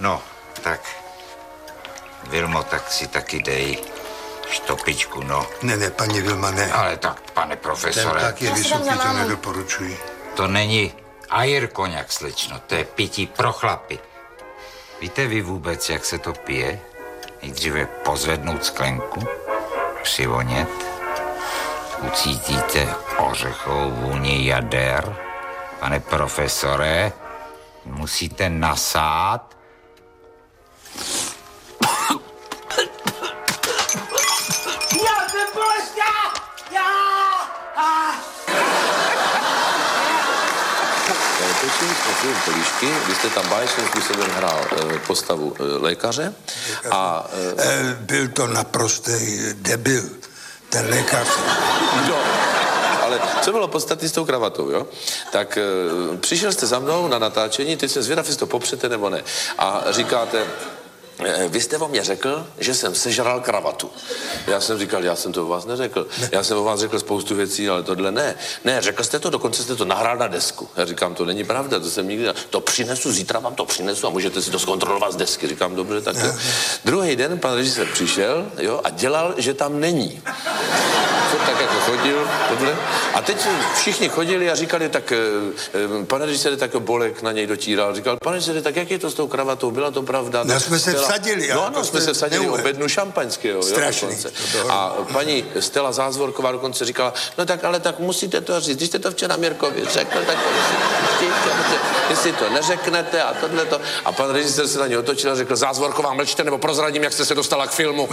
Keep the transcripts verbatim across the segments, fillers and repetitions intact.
No, tak, Vilmo, tak si taky dej štopičku, no. Ne, ne, paní Vilma, ne. Ale tak, pane profesore. Ten tak je vysoký, to nedoporučuji. To není air koněk, slečno, to je pití pro chlapy. Víte vy vůbec, jak se to pije? Nejdříve pozvednout sklenku, přivonět, ucítíte ořechovou vůni jader. Pane profesore, musíte nasát. Já jsem bolestná! Já! Točím jsme film Políšky, vy jste tam báječným způsobem hrál e, postavu e, lékaře a... E... Byl to naprostý debil, ten lékař. No, ale co bylo podstatné s tou kravatou, jo? Tak e, přišel jste za mnou na natáčení, teď jsem zvědav, jestli to popřete nebo ne. A říkáte... Vy jste o mě řekl, že jsem sežral kravatu. Já jsem říkal, já jsem to o vás neřekl. Ne. Já jsem o vás řekl spoustu věcí, ale tohle ne. Ne, řekl jste to, dokonce jste to nahrál na desku. Já říkám, to není pravda, to jsem nikdy... To přinesu, zítra vám to přinesu a můžete si to zkontrolovat z desky. Říkám, dobře, tak jo. Druhý den pan režisér přišel, jo, a dělal, že tam není. Tak jako chodil, tohle. A teď všichni chodili a říkali, tak pane režisér, tak Bolek na něj dotíral. Říkal, pane režisér, tak jak je to s tou kravatou? Byla to pravda? No, jsme se vsadili. No ano, jsme se vsadili o bednu šampaňského. Strašný. A paní Stella Zázvorková dokonce říkala, no tak ale tak musíte to říct. Když jste to včera Mirkovi řekl, tak jestli to neřeknete a tohleto. A pan režisér se na něj otočil a řekl, Zázvorková, mlčte, nebo prozradím, jak jste se dostala k filmu.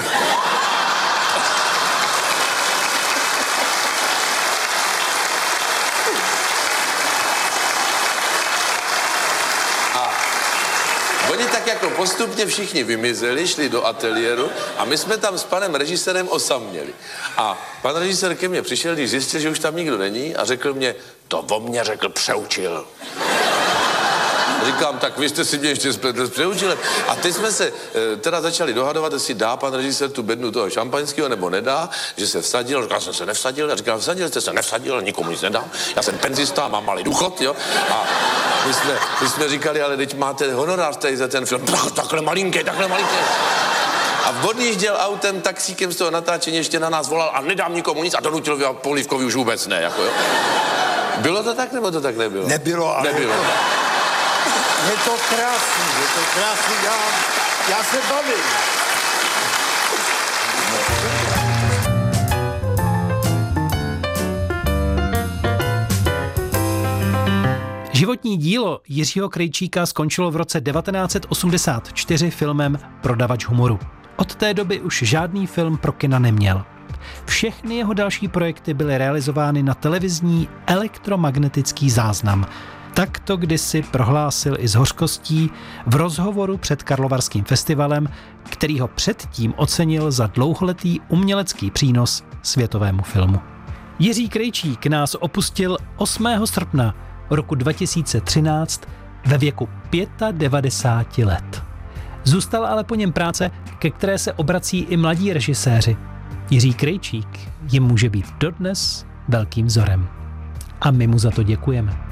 Oni tak jako postupně všichni vymizeli, šli do ateliéru a my jsme tam s panem režisérem osaměli. A pan režisér ke mně přišel, když zjistil, že už tam nikdo není a řekl mě, to o mně řekl Přeučil. Říkám, tak vy jste si mě ještě spletl s Přeučilem. A teď jsme se e, teda začali dohadovat, jestli dá pan režisér tu bednu toho šampaňského nebo nedá, že se vsadil. Říkal jsem se nevsadil, a říkal, vsadil jste se nevsadil, nikomu nic nedám. Já jsem penzista, mám malý důchod, jo. A my jsme, my jsme říkali, ale teď máte honorář tady za ten film. Tak, takhle malinký, takhle malinký. A odjížděl autem, taxíkem z toho natáčení, ještě na nás volal a nedám nikomu nic a donutil Polívkovi už vůbec ne, jako jo. Bylo to tak, nebo to tak nebylo? Nebylo, ale... Nebylo. Je to krásný, je to krásný, já, já se bavím. Životní dílo Jiřího Krejčíka skončilo v roce devatenáct set osmdesát čtyři filmem Prodavač humoru. Od té doby už žádný film pro kina neměl. Všechny jeho další projekty byly realizovány na televizní elektromagnetický záznam. Tak to kdysi prohlásil i s hořkostí v rozhovoru před Karlovarským festivalem, který ho předtím ocenil za dlouholetý umělecký přínos světovému filmu. Jiří Krejčík nás opustil osmého srpna roku dva tisíce třináct ve věku devadesát pět let. Zůstala ale po něm práce, ke které se obrací i mladí režiséři. Jiří Krejčík jim může být dodnes velkým vzorem. A my mu za to děkujeme.